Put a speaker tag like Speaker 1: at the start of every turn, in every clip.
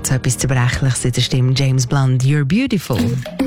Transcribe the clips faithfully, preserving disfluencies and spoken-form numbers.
Speaker 1: so etwas Zerbrechliches in der Stimme. James Blunt, You're Beautiful.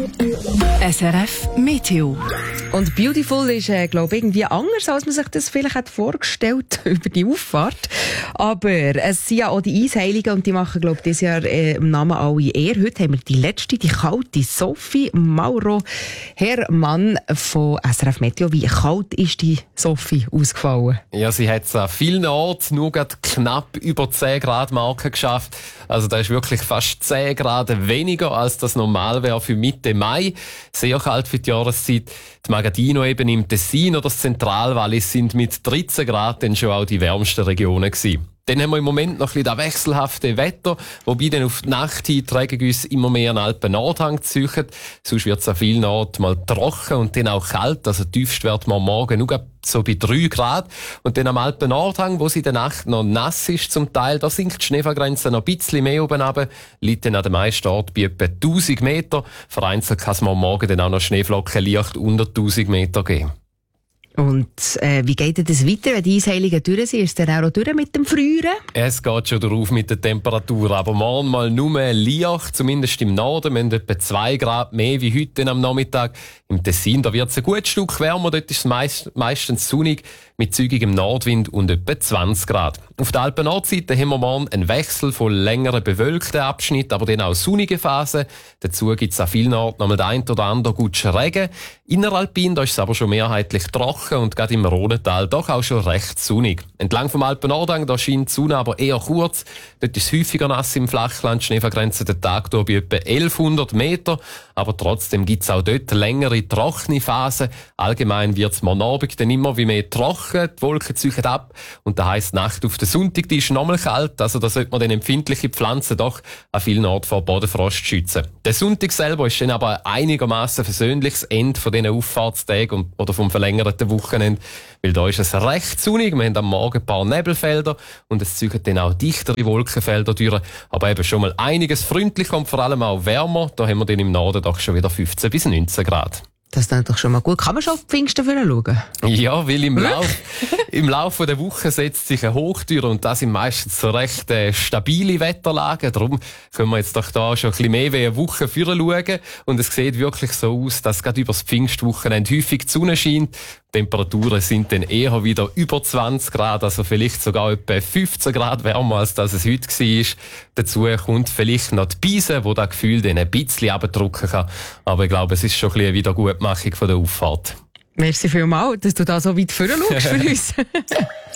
Speaker 2: S R F Meteo.
Speaker 1: Und Beautiful ist, äh, glaube ich, irgendwie anders, als man sich das vielleicht hat vorgestellt über die Auffahrt. Aber es sind ja auch die Eisheiligen und die machen, glaube ich, dieses Jahr äh, im Namen alle Ehre. Heute haben wir die letzte, die kalte Sophie Mauro Herrmann von S R F Meteo. Wie kalt ist die Sophie ausgefallen?
Speaker 3: Ja, sie hat es an vielen Orten nur gerade knapp über zehn Grad Marke geschafft. Also da ist wirklich fast zehn Grad weniger, als das normal wäre für Mitte Mai. Sehr kalt für die Jahreszeit. Die Magadino eben im Tessin oder das Zentralwallis sind mit dreizehn Grad dann schon auch die wärmsten Regionen gewesen. Dann haben wir im Moment noch ein bisschen das wechselhafte Wetter, wobei dann auf die Nacht hin die Regengüsse immer mehr an Alpen-Nordhang ziehen. Sonst wird es an vielen Orten mal trocken und dann auch kalt. Also tiefst wird man morgen nur so bei drei Grad. Und dann am Alpen-Nordhang, wo sie in der Nacht noch nass ist zum Teil, da sinkt die Schneefallgrenze noch ein bisschen mehr oben runter, liegt dann an den meisten Orten bei etwa tausend Meter. Vereinzelt kann es mal morgen dann auch noch Schneeflocken leicht unter tausend Meter geben.
Speaker 1: Und äh, wie geht das weiter, wenn die Eisheiligen durch sind? Ist es dann auch durch mit dem Frieren?
Speaker 3: Es geht schon drauf mit der Temperatur, aber morgen mal nur leicht, zumindest im Norden. Wir haben etwa zwei Grad mehr wie heute am Nachmittag. Im Tessin, da wird es ein gutes Stück wärmer, dort ist es meist, meistens sonnig, mit zügigem Nordwind und etwa zwanzig Grad. Auf der Alpen-Nordseite haben wir morgen einen Wechsel von längeren bewölkten Abschnitten, aber dann auch sonnige Phasen. Dazu gibt es an vielen Orten noch mal den ein oder anderen guten Regen. Inneralpin, da ist es aber schon mehrheitlich trocken und gerade im Rhonetal doch auch schon recht sonnig. Entlang vom Alpen-Nordhang, da scheint die Sonne aber eher kurz. Dort ist es häufiger nass im Flachland, Schneefallgrenze den Tag durch bei etwa elfhundert Meter. Aber trotzdem gibt es auch dort längere trockene Phasen. Allgemein wird es morgen Abend dann immer wie mehr trocken, die Wolken ziehen ab. Und das heisst, Nacht auf den Sonntag, die ist nochmal kalt. Also da sollte man dann empfindliche Pflanzen doch an vielen Orten vor Bodenfrost schützen. Der Sonntag selber ist dann aber einigermaßen versöhnliches Ende von diesen Auffahrtstagen oder vom verlängerten Wochenende. Weil da ist es recht sonnig. Wir haben am Morgen ein paar Nebelfelder und es ziehen dann auch dichtere Wolkenfelder durch. Aber eben schon mal einiges freundlicher und vor allem auch wärmer. Da haben wir dann im Norden doch schon wieder fünfzehn bis neunzehn Grad.
Speaker 1: Das ist doch schon mal gut. Kann man schon auf die Pfingsten schauen?
Speaker 3: Ja, weil im Lauf, im Laufe der Woche setzt sich eine Hochtür und das sind meistens so recht äh, stabile Wetterlagen. Darum können wir jetzt doch da schon ein bisschen mehr wie eine Woche vorher schauen. Und es sieht wirklich so aus, dass gerade über das Pfingstwochenende häufig die Sonne scheint. Die Temperaturen sind dann eher wieder über zwanzig Grad, also vielleicht sogar etwa fünfzehn Grad wärmer, als das es heute war. Dazu kommt vielleicht noch die Beise, die das Gefühl dann ein bisschen abdrücken kann. Aber ich glaube, es ist schon ein bisschen eine Wiedergutmachung von der Auffahrt.
Speaker 1: Merci vielmals, dass du da so weit vorne schaust für uns.